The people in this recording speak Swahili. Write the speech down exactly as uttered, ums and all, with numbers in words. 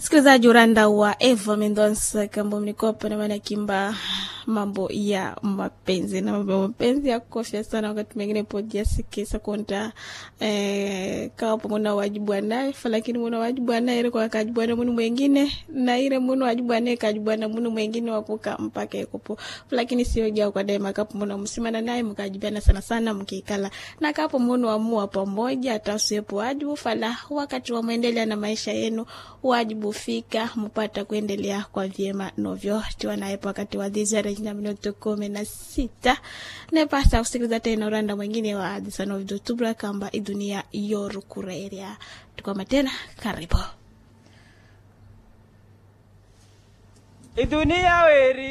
Sikilizaji uranda wa Eva Mendonça kambo mnikopa na maana kimba mambo ya mapenzi na mambo ya mapenzi ya kofia sana wakati mwingine podia sikisa konta eh kawa pomona wajibu anaye lakini mwana wajibu anaye ile kwa kajibu na munu mwingine na ile munu wajibu anaye kajibu na munu mwingine wapuka mpaka ikopo lakini sio jao kwa daima kapo mwana msimana naye mkajibiana sana sana mkikala na kapo munu amua pamoja atasiyepo wajibu fala wakati wa muendelea na maisha yenu wajibu fika mpata kuendelea kwa vyema novyo tiwa naepo wakati wa dhizara na minuto kumi na sita nepasa usikiliza tena uranda mwingine wa Addis Ababa Tubra kamba idunia yoru kureria tukoma tena karibu idunia weri